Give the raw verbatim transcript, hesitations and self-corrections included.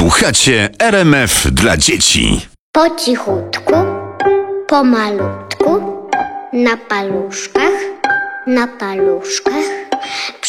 Słuchacie R M F dla dzieci. Po cichutku, pomalutku, na paluszkach, na paluszkach,